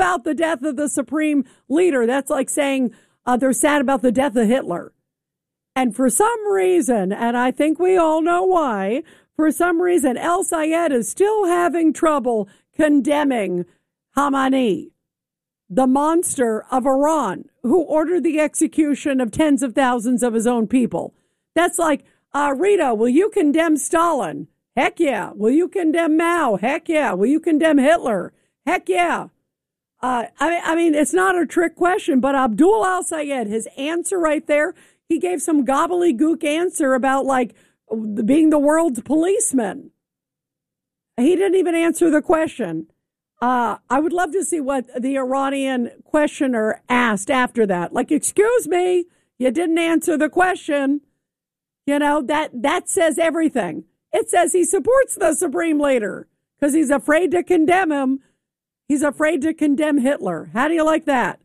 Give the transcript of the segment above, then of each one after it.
about the death of the supreme leader. That's like saying they're sad about the death of Hitler. And for some reason, and I think we all know why, for some reason, El Sayed is still having trouble condemning Khamenei, the monster of Iran, who ordered the execution of tens of thousands of his own people. That's like, Rita, will you condemn Stalin? Heck yeah. Will you condemn Mao? Heck yeah. Will you condemn Hitler? Heck yeah. I mean, it's not a trick question, but Abdul al-Sayed, his answer right there, he gave some gobbledygook answer about like being the world's policeman. He didn't even answer the question. I would love to see what the Iranian questioner asked after that. Like, excuse me, you didn't answer the question. You know, that says everything. It says he supports the supreme leader because he's afraid to condemn him. He's afraid to condemn Hitler. How do you like that?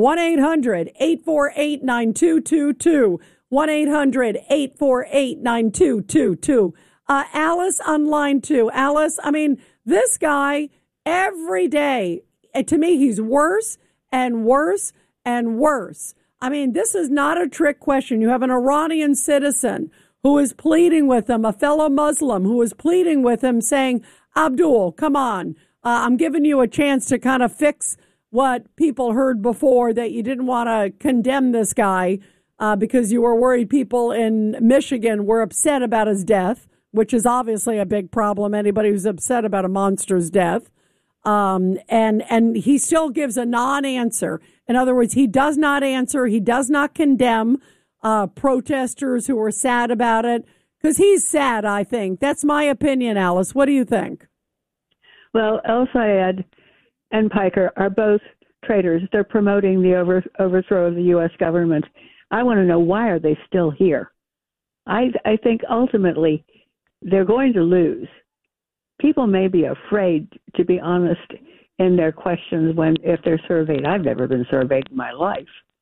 1-800-848-9222. 1-800-848-9222. Alice on line 2. Alice, I mean, this guy, every day, to me, he's worse and worse and worse. I mean, this is not a trick question. You have an Iranian citizen who is pleading with him, a fellow Muslim who is pleading with him, saying, Abdul, come on. I'm giving you a chance to kind of fix what people heard before, that you didn't want to condemn this guy because you were worried people in Michigan were upset about his death, which is obviously a big problem. Anybody who's upset about a monster's death. And he still gives a non-answer. In other words, he does not answer. He does not condemn protesters who are sad about it, because he's sad, I think. That's my opinion, Alice. What do you think? Well, El Sayed and Piker are both traitors. They're promoting the overthrow of the U.S. government. I want to know, why are they still here? I think ultimately they're going to lose. People may be afraid to be honest in their questions if they're surveyed. I've never been surveyed in my life.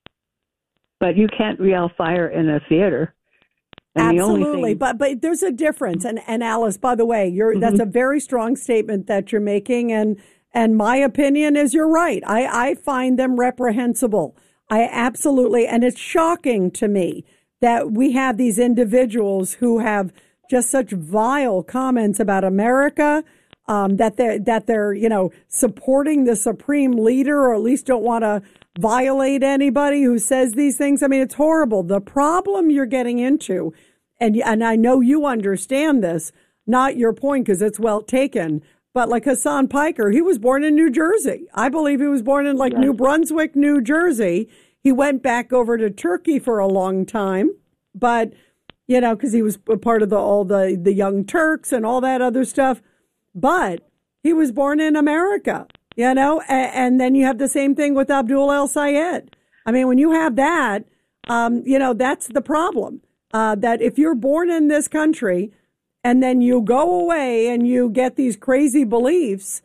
But you can't yell fire in a theater. And absolutely, but there's a difference. And Alice, by the way, that's a very strong statement that you're making, and my opinion is you're right. I find them reprehensible. I absolutely, and it's shocking to me that we have these individuals who have just such vile comments about America, that they're supporting the supreme leader, or at least don't want to violate anybody who says these things. I mean, it's horrible. The problem you're getting into, and I know you understand this, not your point because it's well taken, but like Hassan Piker, he was born in New Jersey. I believe he was born in New Brunswick, New Jersey. He went back over to Turkey for a long time, but because he was a part of all the Young Turks and all that other stuff. But he was born in America. And then you have the same thing with Abdul al-Sayed. I mean, when you have that, that's the problem. That if you're born in this country and then you go away and you get these crazy beliefs,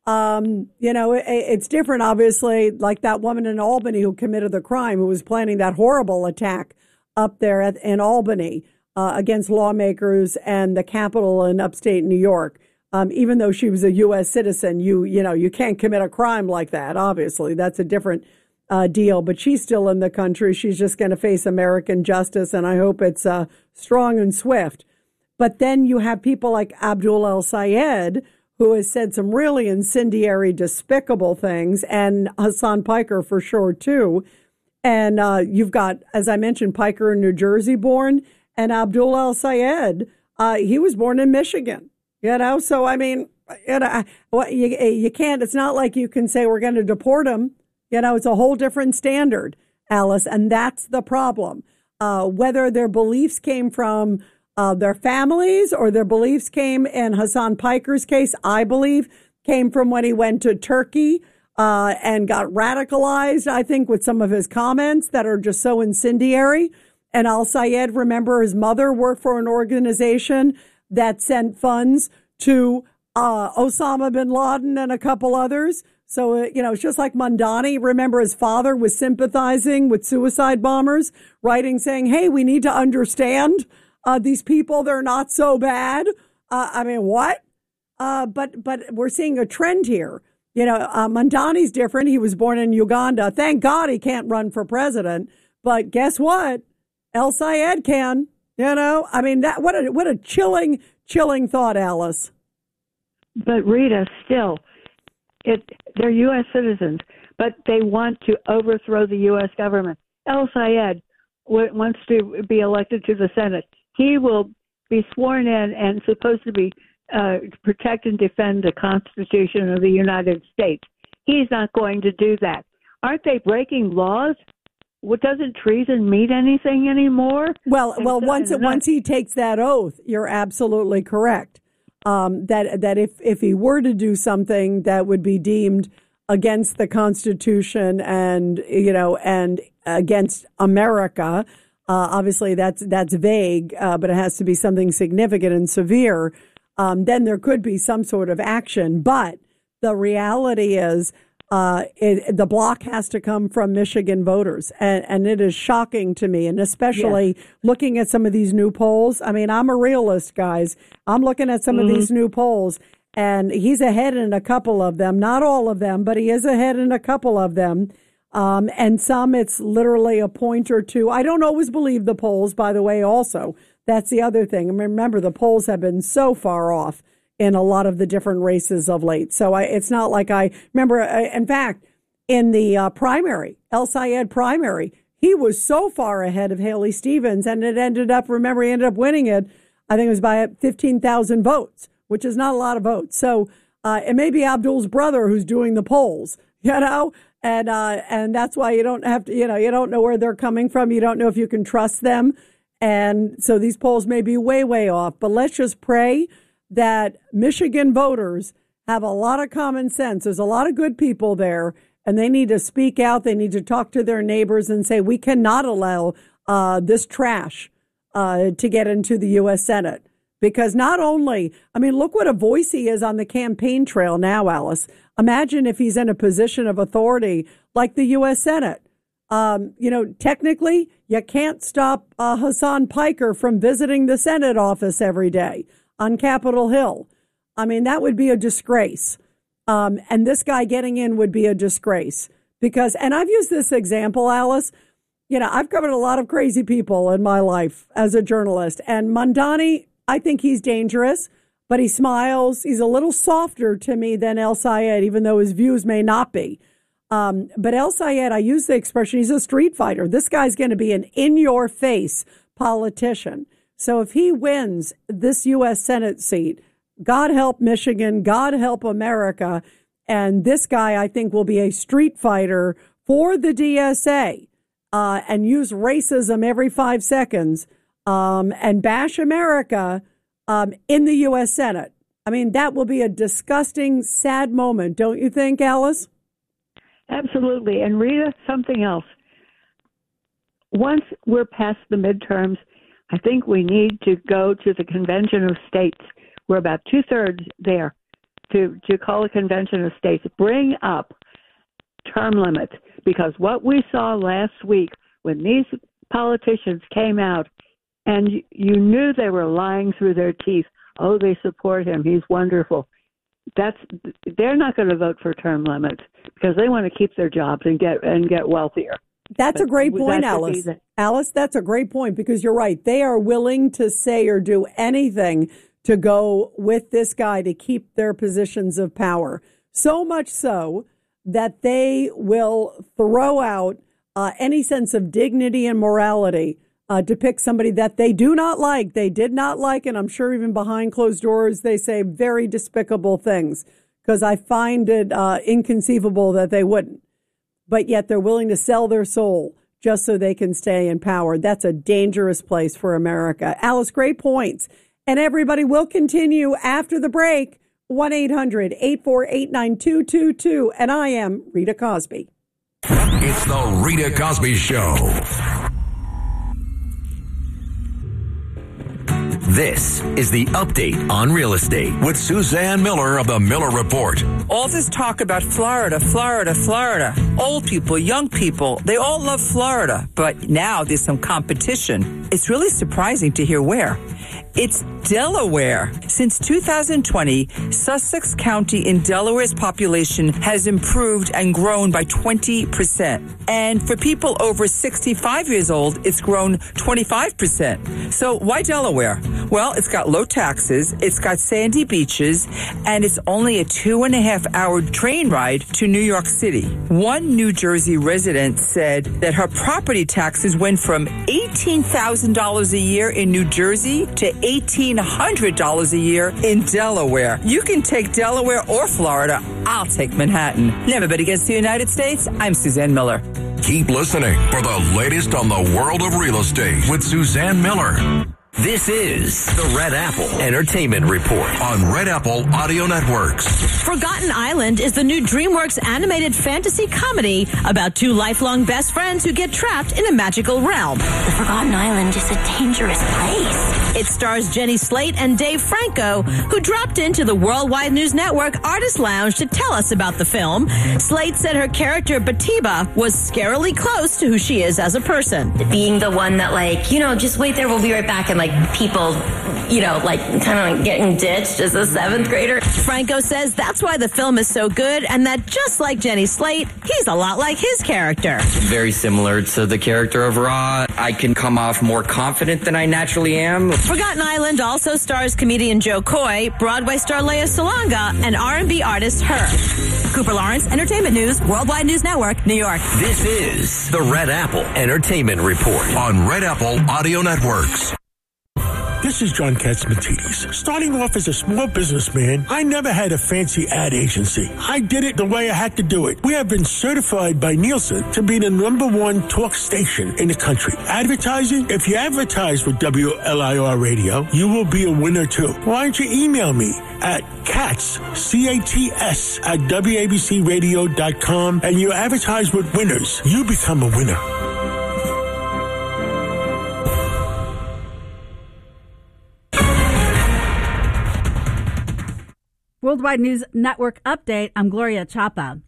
it's different, obviously, like that woman in Albany who committed the crime, who was planning that horrible attack up there in Albany against lawmakers and the Capitol in upstate New York. Even though she was a U.S. citizen, you can't commit a crime like that. Obviously, that's a different deal. But she's still in the country. She's just going to face American justice, and I hope it's strong and swift. But then you have people like Abdul al-Sayed, who has said some really incendiary, despicable things, and Hassan Piker for sure, too. And you've got, as I mentioned, Piker in New Jersey born, and Abdul al-Sayed, he was born in Michigan. So, I mean, you can't, it's not like you can say we're going to deport them. It's a whole different standard, Alice, and that's the problem. Whether their beliefs came from their families or their beliefs came, in Hassan Piker's case, I believe, came from when he went to Turkey and got radicalized, I think, with some of his comments that are just so incendiary. And al-Sayed, remember, his mother worked for an organization that sent funds to Osama bin Laden and a couple others. So, it's just like Mandani. Remember, his father was sympathizing with suicide bombers, writing, saying, hey, we need to understand these people. They're not so bad. I mean, what? But we're seeing a trend here Mondani's different. He was born in Uganda. Thank God he can't run for president. But guess what? El Sayed can. I mean, what a chilling thought, Alice. But Rita, still, they're U.S. citizens, but they want to overthrow the U.S. government. El Sayed wants to be elected to the Senate. He will be sworn in and supposed to be protect and defend the Constitution of the United States. He's not going to do that. Aren't they breaking laws? Doesn't treason mean anything anymore? Well, once he takes that oath, you're absolutely correct. That if he were to do something that would be deemed against the Constitution and against America, obviously that's vague, but it has to be something significant and severe. Then there could be some sort of action. But the reality is the block has to come from Michigan voters. And it is shocking to me, and especially looking at some of these new polls. I mean, I'm a realist, guys. I'm looking at some of these new polls, and he's ahead in a couple of them. Not all of them, but he is ahead in a couple of them. And some, it's literally a point or two. I don't always believe the polls, by the way, also. That's the other thing. I mean, remember, the polls have been so far off in a lot of the different races of late. So it's not like I remember, in fact, in the primary, El Sayed primary, he was so far ahead of Haley Stevens, and it ended up, remember, he ended up winning it, I think it was by 15,000 votes, which is not a lot of votes. So it may be Abdul's brother who's doing the polls, and that's why you don't have to, you don't know where they're coming from. You don't know if you can trust them. And so these polls may be way, way off. But let's just pray that Michigan voters have a lot of common sense. There's a lot of good people there, and they need to speak out. They need to talk to their neighbors and say, we cannot allow this trash to get into the U.S. Senate. Because not only, I mean, look what a voice he is on the campaign trail now, Alice. Imagine if he's in a position of authority like the U.S. Senate. Technically, you can't stop Hassan Piker from visiting the Senate office every day on Capitol Hill. I mean, that would be a disgrace. And this guy getting in would be a disgrace. Because, and I've used this example, Alice, I've covered a lot of crazy people in my life as a journalist. And Mondani, I think he's dangerous, but he smiles. He's a little softer to me than El Sayed, even though his views may not be. But El Sayed, I use the expression, he's a street fighter. This guy's going to be an in-your-face politician. So if he wins this U.S. Senate seat, God help Michigan, God help America. And this guy, I think, will be a street fighter for the DSA and use racism every 5 seconds and bash America in the U.S. Senate. I mean, that will be a disgusting, sad moment, don't you think, Alice? Absolutely. And Rita, something else. Once we're past the midterms, I think we need to go to the Convention of States. We're about 2/3 there to call a Convention of States. Bring up term limits, because what we saw last week when these politicians came out and you knew they were lying through their teeth. Oh, they support him. He's wonderful. They're not going to vote for term limits because they want to keep their jobs and get wealthier. That's a great point, Alice. Alice, that's a great point, because you're right. They are willing to say or do anything to go with this guy to keep their positions of power. So much so that they will throw out any sense of dignity and morality to pick somebody that they do not like, they did not like, and I'm sure even behind closed doors they say very despicable things, because I find it inconceivable that they wouldn't. But yet they're willing to sell their soul just so they can stay in power. That's a dangerous place for America. Alice, great points. And everybody will continue after the break. 1-800-848-9222. And I am Rita Cosby. It's the Rita Cosby Show. This is the Update on Real Estate with Suzanne Miller of the Miller Report. All this talk about Florida. Old people, young people, they all love Florida. But now there's some competition. It's really surprising to hear where. It's Delaware. Since 2020, Sussex County in Delaware's population has improved and grown by 20%. And for people over 65 years old, it's grown 25%. So why Delaware? Well, it's got low taxes, it's got sandy beaches, and it's only a 2.5-hour train ride to New York City. One New Jersey resident said that her property taxes went from $18,000 a year in New Jersey to $1,800 a year in Delaware. You can take Delaware or Florida. I'll take Manhattan. Never bet against the United States. I'm Suzanne Miller. Keep listening for the latest on the world of real estate with Suzanne Miller. This is the Red Apple Entertainment Report on Red Apple Audio Networks. Forgotten Island is the new DreamWorks animated fantasy comedy about two lifelong best friends who get trapped in a magical realm. The Forgotten Island is a dangerous place. It stars Jenny Slate and Dave Franco, who dropped into the Worldwide News Network Artist Lounge to tell us about the film. Slate said her character, Batiba, was scarily close to who she is as a person. Being the one that, just wait there, we'll be right back, and people, kind of getting ditched as a 7th grader. Franco says that's why the film is so good, and that just like Jenny Slate, he's a lot like his character. Very similar to the character of Ra. I can come off more confident than I naturally am. Forgotten Island also stars comedian Joe Coy, Broadway star Lea Salonga, and R&B artist Her. Cooper Lawrence, Entertainment News, Worldwide News Network, New York. This is the Red Apple Entertainment Report on Red Apple Audio Networks. This is John Katzmatidis. Starting off as a small businessman, I never had a fancy ad agency. I did it the way I had to do it. We have been certified by Nielsen to be the #1 talk station in the country. Advertising? If you advertise with WLIR Radio, you will be a winner too. Why don't you email me at Katz, C-A-T-S, at WABCRadio.com, and you advertise with winners. You become a winner. Worldwide News Network update. I'm Gloria Chapa.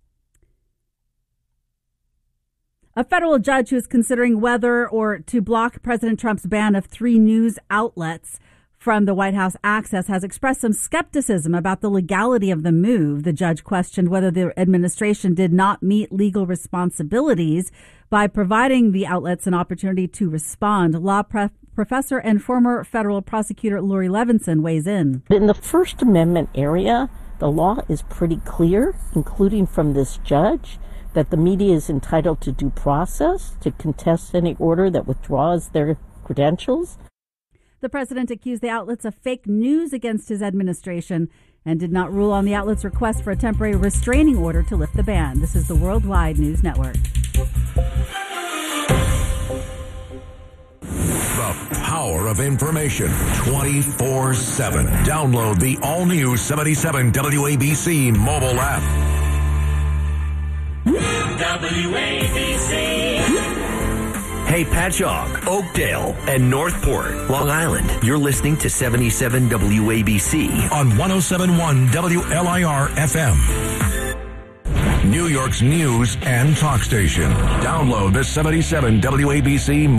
A federal judge who is considering whether or to block President Trump's ban of 3 news outlets from the White House access has expressed some skepticism about the legality of the move. The judge questioned whether the administration did not meet legal responsibilities by providing the outlets an opportunity to respond. Law professor and former federal prosecutor Lori Levinson weighs in. In the First Amendment area, the law is pretty clear, including from this judge, that the media is entitled to due process to contest any order that withdraws their credentials. The president accused the outlets of fake news against his administration and did not rule on the outlets' request for a temporary restraining order to lift the ban. This is the Worldwide News Network. The power of information 24/7. Download the all-new 77 WABC mobile app. WABC. Hey, Patchogue, Oakdale, and Northport, Long Island. You're listening to 77 WABC on 107.1 WLIR FM. New York's news and talk station. Download the 77 WABC